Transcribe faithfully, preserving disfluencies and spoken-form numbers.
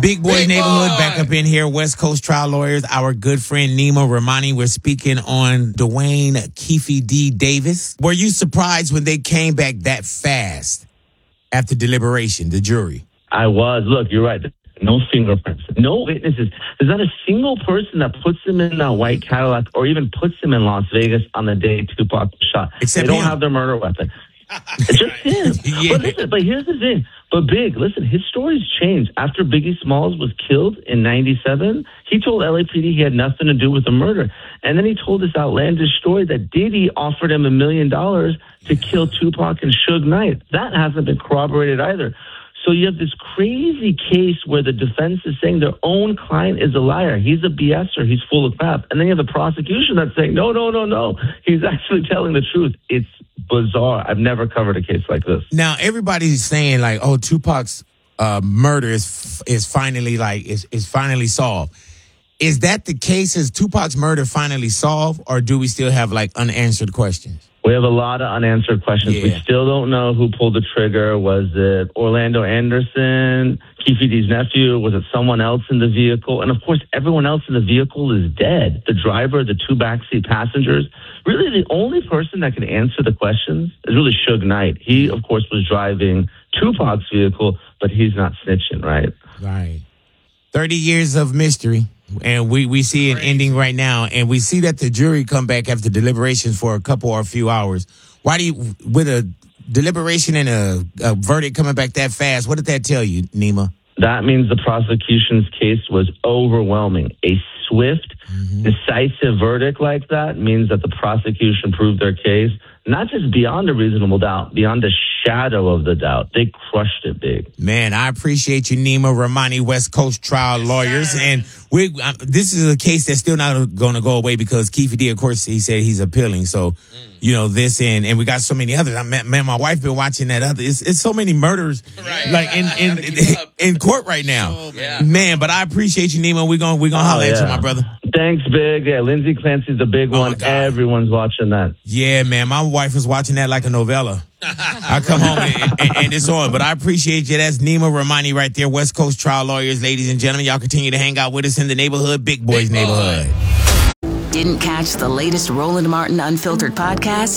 Big Boys Big Neighborhood boy. back up in here. West Coast Trial Lawyers. Our good friend Nima Ramani. We're speaking on Dwayne Keefe D. Davis. Were you surprised when they came back that fast after deliberation, the jury? I was. Look, you're right. No fingerprints, no witnesses. There's not a single person that puts him in that white Cadillac or even puts him in Las Vegas on the day Tupac was shot. Except they don't him. have their murder weapon. It's just him. Yeah. But listen, but here's the thing. But Big, listen, his story's changed. After Biggie Smalls was killed in ninety-seven, he told L A P D he had nothing to do with the murder. And then he told this outlandish story that Diddy offered him a million dollars to kill Tupac and Suge Knight. That hasn't been corroborated either. So you have this crazy case where the defense is saying their own client is a liar. He's a BSer. He's full of crap. And then you have the prosecution that's saying, no, no, no, no. He's actually telling the truth. It's bizarre. I've never covered a case like this. Now, everybody's saying, like, oh, Tupac's uh, murder is is finally, like, is, is finally solved. Is that the case? Is Tupac's murder finally solved, or do we still have, like, unanswered questions? We have a lot of unanswered questions. Yeah. We still don't know who pulled the trigger. Was it Orlando Anderson, Keefe D's nephew? Was it someone else in the vehicle? And, of course, everyone else in the vehicle is dead. The driver, the two backseat passengers. Really, the only person that can answer the questions is really Suge Knight. He, of course, was driving Tupac's vehicle, but he's not snitching, right? Right. thirty years of mystery. And we, we see an ending right now, and we see that the jury come back after deliberations for a couple or a few hours. Why do you, with a deliberation and a, a verdict coming back that fast, what did that tell you, Nima? That means the prosecution's case was overwhelming. A swift, mm-hmm. decisive verdict like that means that the prosecution proved their case, not just beyond a reasonable doubt, beyond a shadow of the doubt. They crushed it big. Man, I appreciate you, Nima Ramani, West Coast Trial Lawyers. Yes, and we uh, this is a case that's still not going to go away because Keefe D, of course, he said he's appealing. So, mm. you know, this and and we got so many others. I man, man my wife been watching that other. It's, it's so many murders right. like in in, in, in court right now. Oh, man. man, but I appreciate you, Nima. We're going we're gonna oh, holler yeah. at you, my brother. Thanks, Big. Yeah, Lindsay Clancy's the big oh one. Everyone's watching that. Yeah, man. My wife is watching that like a novella. I come home and, and, and it's on. But I appreciate you. That's Nima Ramani right there, West Coast Trial Lawyers. Ladies and gentlemen, y'all continue to hang out with us in the neighborhood, Big Boys Big Neighborhood. Boy. Didn't catch the latest Roland Martin Unfiltered podcast?